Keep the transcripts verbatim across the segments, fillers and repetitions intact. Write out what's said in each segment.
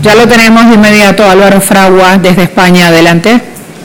Ya lo tenemos de inmediato, Álvaro Fragua, desde España. Adelante.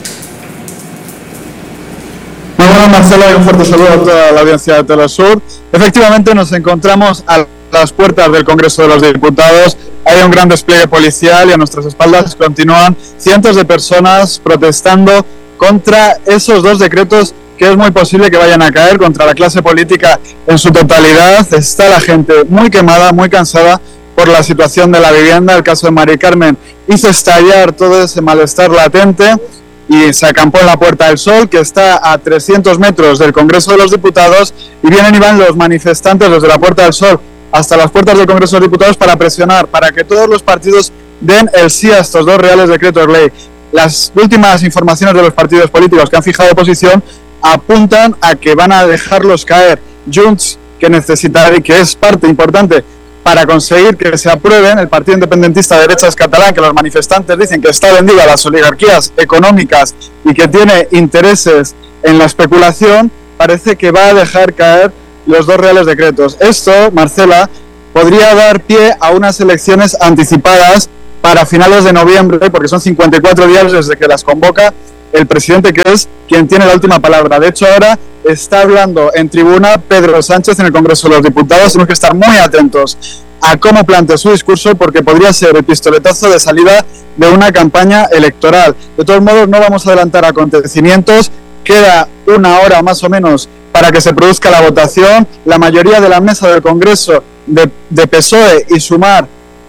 Muy bueno, Marcelo, y un fuerte saludo a toda la audiencia de Telesur. Efectivamente, nos encontramos a las puertas del Congreso de los Diputados. Hay un gran despliegue policial y a nuestras espaldas continúan cientos de personas protestando contra esos dos decretos que es muy posible que vayan a caer, contra la clase política en su totalidad. Está la gente muy quemada, muy cansada por la situación de la vivienda. El caso de Mari Carmen hizo estallar todo ese malestar latente y se acampó en la Puerta del Sol, que está a trescientos metros del Congreso de los Diputados, y vienen y van los manifestantes desde la Puerta del Sol hasta las puertas del Congreso de los Diputados para presionar, para que todos los partidos den el sí a estos dos reales decretos ley. Las últimas informaciones de los partidos políticos que han fijado posición apuntan a que van a dejarlos caer. Junts, que necesitará y que es parte importante para conseguir que se aprueben, el Partido Independentista de Derechas catalán, que los manifestantes dicen que está vendido a las oligarquías económicas y que tiene intereses en la especulación, parece que va a dejar caer los dos reales decretos. Esto, Marcela, podría dar pie a unas elecciones anticipadas para finales de noviembre, porque son cincuenta y cuatro días desde que las convoca el presidente, que es quien tiene la última palabra. De hecho, ahora está hablando en tribuna Pedro Sánchez en el Congreso de los Diputados. Tenemos que estar muy atentos a cómo plantea su discurso, porque podría ser el pistoletazo de salida de una campaña electoral. De todos modos, no vamos a adelantar acontecimientos. Queda una hora más o menos para que se produzca la votación. La mayoría de la mesa del Congreso de, de P S O E y Sumar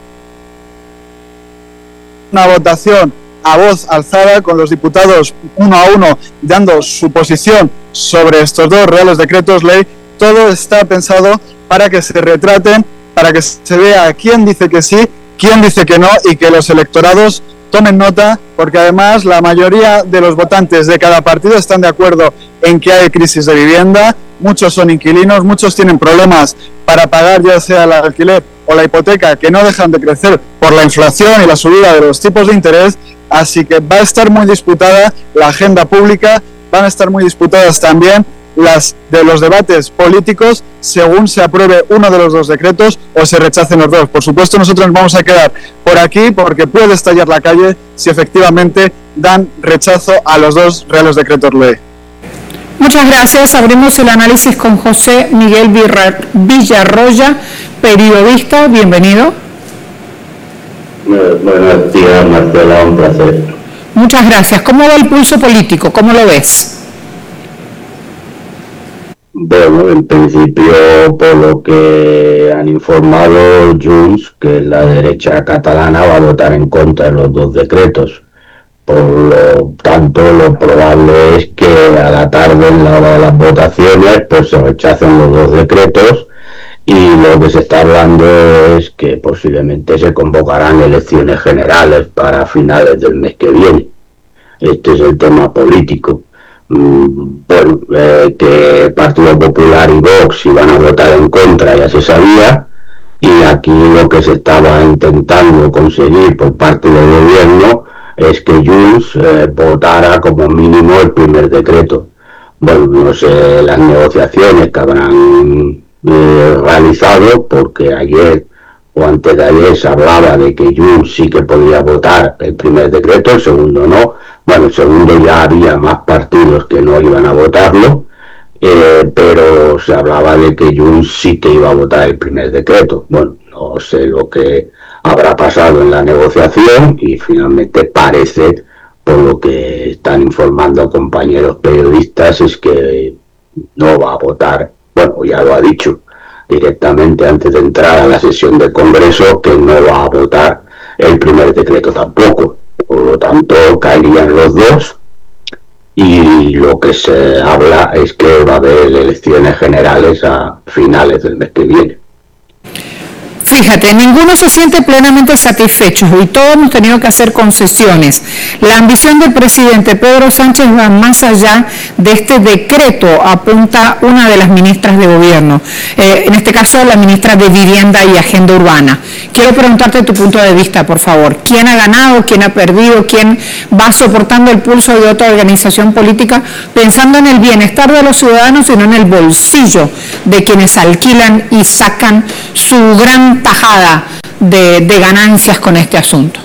una votación a voz alzada, con los diputados uno a uno dando su posición sobre estos dos reales decretos ley. Todo está pensado para que se retraten, para que se vea quién dice que sí, quién dice que no, y que los electorados tomen nota, porque además la mayoría de los votantes de cada partido están de acuerdo en que hay crisis de vivienda. Muchos son inquilinos, muchos tienen problemas para pagar ya sea el alquiler o la hipoteca, que no dejan de crecer por la inflación y la subida de los tipos de interés. Así que va a estar muy disputada la agenda pública, van a estar muy disputadas también las de los debates políticos, según se apruebe uno de los dos decretos o se rechacen los dos. Por supuesto, nosotros nos vamos a quedar por aquí porque puede estallar la calle si efectivamente dan rechazo a los dos reales decretos ley. Muchas gracias. Abrimos el análisis con José Miguel Villarroya, periodista. Bienvenido. Buenos días, Marcela, un placer. Muchas gracias. ¿Cómo va el pulso político? ¿Cómo lo ves? Bueno, en principio, por lo que han informado, Junts, que es la derecha catalana, va a votar en contra de los dos decretos. Por lo tanto, lo probable es que a la tarde, en la hora de las votaciones, pues se rechacen los dos decretos, y lo que se está hablando es que posiblemente se convocarán elecciones generales para finales del mes que viene. Este es el tema político. Bueno, eh, que Partido Popular y Vox iban a votar en contra ya se sabía, y aquí lo que se estaba intentando conseguir por parte del gobierno es que Junts eh, votara como mínimo el primer decreto. Bueno, no sé las negociaciones que habrán eh, realizado, porque ayer o antes de ayer se hablaba de que Junts sí que podía votar el primer decreto, el segundo no. Bueno, el segundo ya había más partidos que no iban a votarlo, eh, pero se hablaba de que Junts sí que iba a votar el primer decreto. Bueno, no sé lo que habrá pasado en la negociación, y finalmente parece, por lo que están informando compañeros periodistas, es que no va a votar. Bueno, ya lo ha dicho directamente antes de entrar a la sesión del Congreso, que no va a votar el primer decreto tampoco. Por lo tanto, caerían los dos, y lo que se habla es que va a haber elecciones generales a finales del mes que viene. Fíjate, ninguno se siente plenamente satisfecho y todos hemos tenido que hacer concesiones. La ambición del presidente Pedro Sánchez va más allá de este decreto, apunta una de las ministras de gobierno, eh, en este caso la ministra de Vivienda y Agenda Urbana. Quiero preguntarte tu punto de vista, por favor. ¿Quién ha ganado, quién ha perdido, quién va soportando el pulso de otra organización política, pensando en el bienestar de los ciudadanos y no en el bolsillo de quienes alquilan y sacan su gran gran tajada de, de ganancias con este asunto.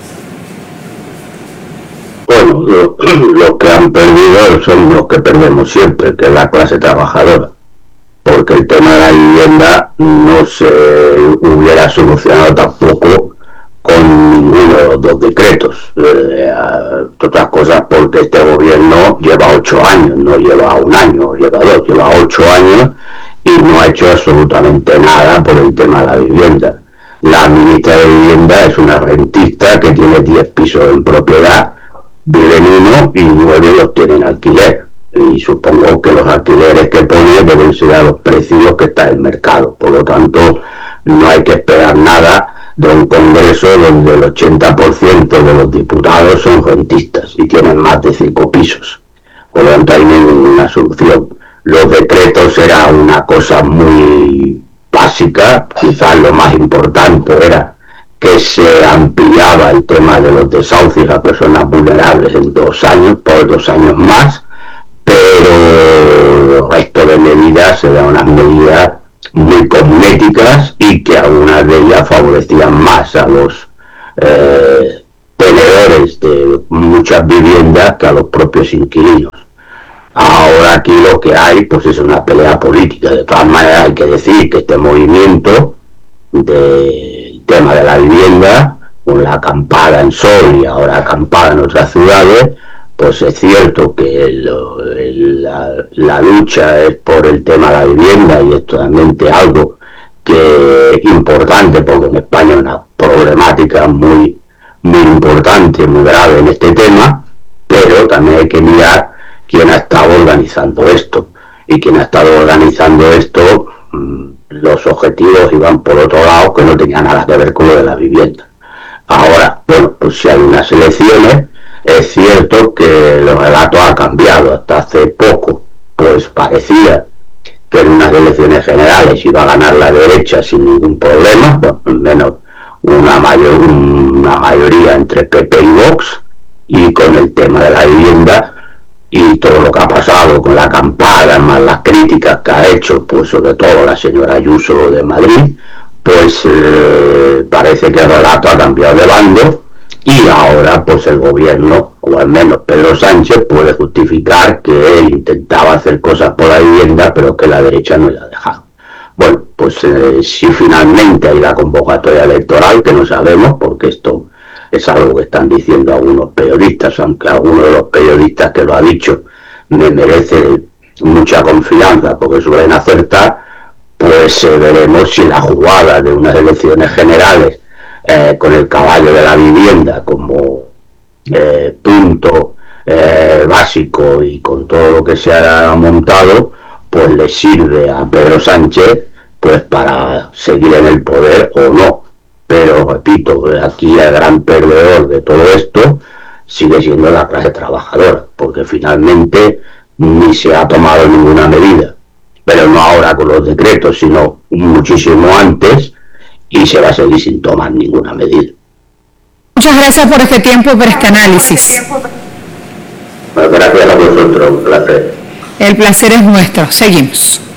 Bueno, lo, lo que han perdido son los que perdemos siempre, que es la clase trabajadora, porque el tema de la vivienda no se hubiera solucionado tampoco con ninguno de los dos decretos. Eh, otras cosas porque este gobierno lleva ocho años, no lleva un año, lleva dos, lleva ocho años y no ha hecho absolutamente nada por el tema de la vivienda. La ministra de Vivienda es una rentista que tiene diez pisos en propiedad, vive en uno y nueve los tiene en alquiler. Y supongo que los alquileres que pone deben ser a los precios que está el mercado. Por lo tanto, no hay que esperar nada de un Congreso donde el ochenta por ciento de los diputados son rentistas y tienen más de cinco pisos. Por lo tanto, hay ninguna solución. Los decretos era una cosa muy básica, quizás lo más importante era que se ampliaba el tema de los desahucios a personas vulnerables en dos años, por dos años más, pero el resto de medidas eran unas medidas muy cosméticas y que algunas de ellas favorecían más a los eh, tenedores de muchas viviendas que a los propios inquilinos. Ahora aquí lo que hay pues es una pelea política. De todas maneras hay que decir que este movimiento del tema de la vivienda, con la acampada en Sol y ahora acampada en otras ciudades, pues es cierto que el, el, la, la lucha es por el tema de la vivienda y es totalmente algo que es importante porque en España hay una problemática muy, muy importante, muy grave en este tema, pero también hay que mirar quién ha estado organizando esto. Y quien ha estado organizando esto, los objetivos iban por otro lado que no tenían nada que ver con lo de la vivienda. Ahora, bueno, pues si hay unas elecciones, es cierto que el relato ha cambiado. Hasta hace poco, pues parecía que en unas elecciones generales iba a ganar la derecha sin ningún problema, bueno, al menos una, mayor, una mayoría entre P P y Vox, y con el tema de la vivienda y todo lo que ha pasado con la acampada, más las críticas que ha hecho, pues sobre todo la señora Ayuso de Madrid, pues eh, parece que el relato ha cambiado de bando y ahora pues el gobierno, o al menos Pedro Sánchez, puede justificar que él intentaba hacer cosas por la vivienda, pero que la derecha no le ha dejado. Bueno, pues eh, si finalmente hay la convocatoria electoral, que no sabemos, porque esto es algo que están diciendo algunos periodistas, aunque alguno de los periodistas que lo ha dicho me merece mucha confianza porque suelen acertar, pues eh, veremos si la jugada de unas elecciones generales eh, con el caballo de la vivienda como eh, punto eh, básico y con todo lo que se ha montado, pues le sirve a Pedro Sánchez pues para seguir en el poder o no. Pero repito, aquí el gran perdedor de todo esto sigue siendo la clase trabajadora, porque finalmente ni se ha tomado ninguna medida, pero no ahora con los decretos, sino muchísimo antes, y se va a seguir sin tomar ninguna medida. Muchas gracias por este tiempo, por este análisis. Bueno, gracias a vosotros, un placer. El placer es nuestro. Seguimos.